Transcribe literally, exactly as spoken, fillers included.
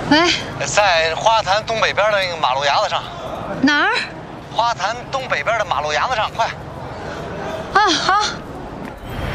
喂， 在花坛东北边的那个马路牙子上。 哪儿？ 花坛东北边的马路牙子上，快！ 啊，好。